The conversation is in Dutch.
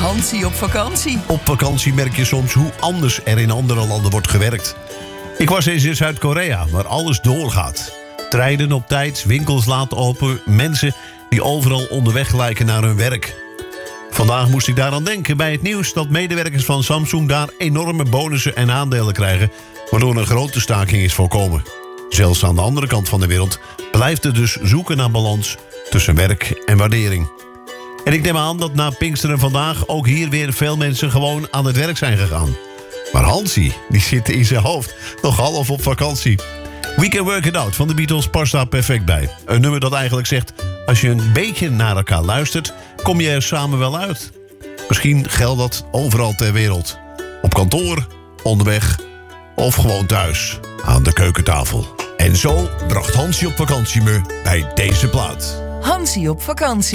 Hansie op vakantie. Op vakantie merk je soms hoe anders er in andere landen wordt gewerkt. Ik was eens in Zuid-Korea, waar alles doorgaat. Treinen op tijd, winkels laten open, mensen die overal onderweg lijken naar hun werk. Vandaag moest ik daaraan denken bij het nieuws dat medewerkers van Samsung daar enorme bonussen en aandelen krijgen, waardoor een grote staking is voorkomen. Zelfs aan de andere kant van de wereld blijft het dus zoeken naar balans tussen werk en waardering. En ik neem aan dat na Pinksteren vandaag ook hier weer veel mensen gewoon aan het werk zijn gegaan. Maar Hansie, die zit in zijn hoofd nog half op vakantie. We Can Work It Out van de Beatles past daar perfect bij. Een nummer dat eigenlijk zegt, als je een beetje naar elkaar luistert, kom je er samen wel uit. Misschien geldt dat overal ter wereld. Op kantoor, onderweg of gewoon thuis aan de keukentafel. En zo bracht Hansie op vakantie me bij deze plaat. Hansie op vakantie.